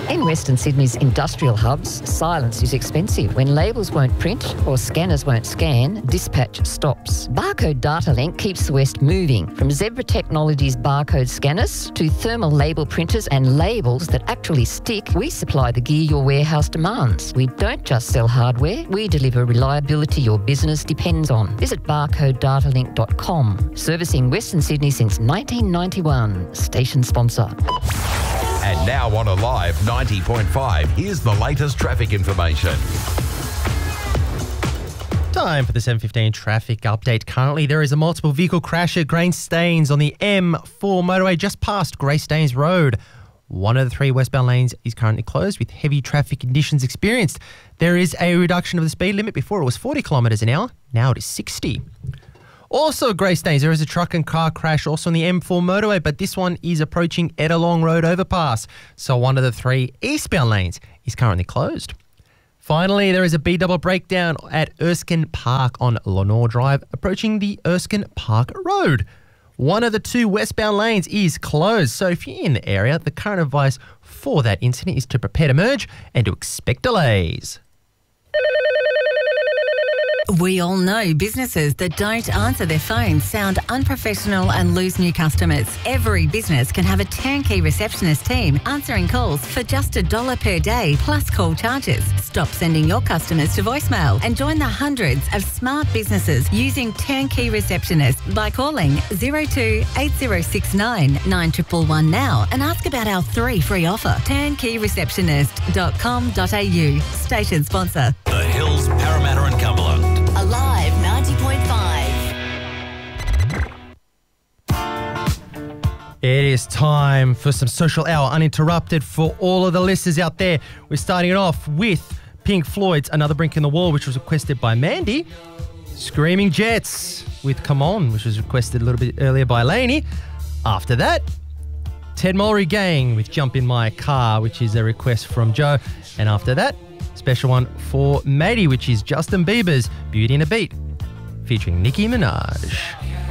In Western Sydney's industrial hubs, silence is expensive. When labels won't print or scanners won't scan, dispatch stops. Barcode Data Link keeps the West moving. From Zebra Technologies barcode scanners to thermal label printers and labels that actually stick, we supply the gear your warehouse demands. We don't just sell hardware, we deliver reliability your business depends on. Visit barcodedatalink.com. Servicing Western Sydney since 1991. Station sponsor. And now on Alive 90.5, here's the latest traffic information. Time for the 7:15 traffic update. Currently, there is a multiple vehicle crash at Greystanes on the M4 motorway just past Greystanes Road. One of the three westbound lanes is currently closed with heavy traffic conditions experienced. There is a reduction of the speed limit. Before it was 40 kilometres an hour. Now it is 60. Also, Greystanes, there is a truck and car crash also on the M4 motorway, but this one is approaching Ettalong Road overpass. So one of the three eastbound lanes is currently closed. Finally, there is a B-double breakdown at Erskine Park on Lenore Drive, approaching the Erskine Park Road. One of the two westbound lanes is closed. So if you're in the area, the current advice for that incident is to prepare to merge and to expect delays. We all know businesses that don't answer their phones sound unprofessional and lose new customers. Every business can have a turnkey receptionist team answering calls for just $1 per day plus call charges. Stop sending your customers to voicemail and join the hundreds of smart businesses using turnkey receptionists by calling 02 8069 9111 now and ask about our 3 free offer. turnkeyreceptionist.com.au. Station sponsor. The Hills, Parramatta and Cumberland. Alive 90.5. It is time for some Social Hour Uninterrupted for all of the listeners out there. We're starting it off with Pink Floyd's Another Brick in the Wall, which was requested by Mandy. Screaming Jets with Come On, which was requested a little bit earlier by Lainey. After that, Ted Mulry Gang with Jump in My Car, which is a request from Joe. And after that, special one for Maddie, which is Justin Bieber's Beauty and a Beat, featuring Nicki Minaj.